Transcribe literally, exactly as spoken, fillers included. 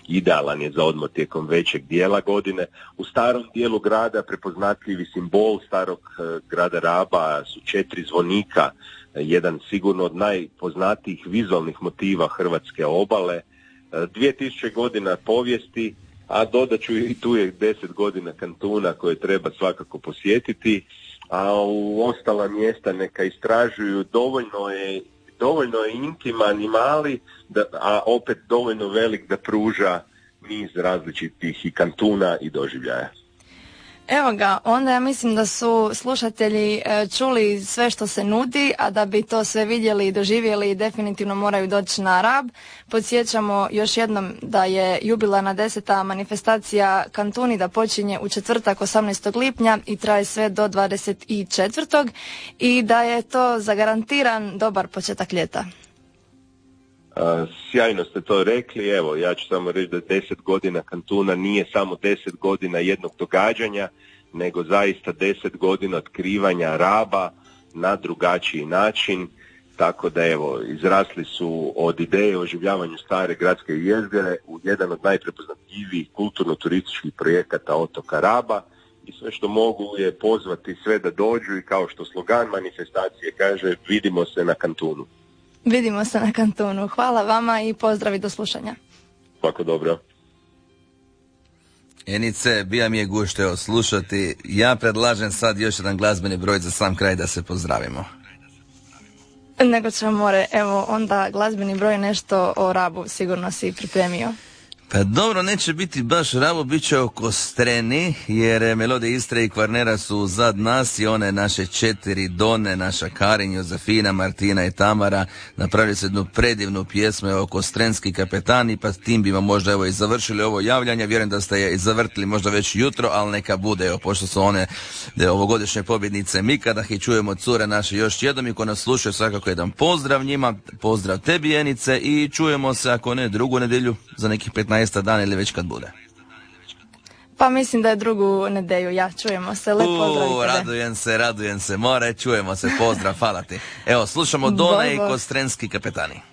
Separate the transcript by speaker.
Speaker 1: idealan je za odmor tijekom većeg dijela godine. U starom dijelu grada prepoznatljivi simbol starog grada Raba su četiri zvonika, jedan sigurno od najpoznatijih vizualnih motiva hrvatske obale, dvije tisuće godina povijesti, a dodat ću i tu je deset godina kantuna koje treba svakako posjetiti, a u ostala mjesta neka istražuju. Dovoljno je, dovoljno je intiman i mali, da, a opet dovoljno velik da pruža niz različitih i kantuna i doživljaja.
Speaker 2: Evo ga, onda ja mislim da su slušatelji e, čuli sve što se nudi, a da bi to sve vidjeli i doživjeli definitivno moraju doći na Rab. Podsjećamo još jednom da je jubilarna deseta manifestacija Kantuni da počinje u četvrtak osamnaestog lipnja i traje sve do dvadeset četvrtog i da je to zagarantiran dobar početak ljeta.
Speaker 1: Uh, sjajno ste to rekli, evo ja ću samo reći da deset godina Kantuna nije samo deset godina jednog događanja, nego zaista deset godina otkrivanja Raba na drugačiji način, tako da evo izrasli su od ideje o oživljavanju stare gradske jezgre u jedan od najprepoznatljivijih kulturno-turističkih projekata otoka Raba i sve što mogu je pozvati sve da dođu i kao što slogan manifestacije kaže vidimo se na Kantunu.
Speaker 2: Vidimo se na Kantunu. Hvala vama i pozdrav i do slušanja.
Speaker 1: Svako dobro.
Speaker 3: Enice, bija mi je gušte slušati. Ja predlažem sad još jedan glazbeni broj za sam kraj da se pozdravimo.
Speaker 2: Nego ćemo more, evo onda glazbeni broj nešto o Rabu sigurno si pripremio.
Speaker 3: Pa dobro, neće biti baš Rabo, bit će o Kostreni, jer Melodije Istre i Kvarnera su zad nas i one naše četiri Done, naša Karin, Jozefina, Martina i Tamara, napravili su jednu predivnu pjesmu o Kostrenski kapetani, pa tim bi vam možda evo i završili ovo javljanje, vjerujem da ste je i zavrtili možda već jutro, ali neka bude, evo, pošto su one ovogodišnje pobjednice Mikada, i čujemo cure naše još jednom i ko nas slušaju svakako jedan pozdrav njima, pozdrav tebi Enice i čujemo se ako ne drugu nedjelju za nekih petnaest dan ili već kad bude.
Speaker 2: Pa mislim da je drugu nedjelju, ja čujemo se, lep pozdrav tebe.
Speaker 3: Radujem se, radujem se, more, čujemo se, pozdrav, hvala ti. Evo, slušamo Dona i Kostrenski kapetani.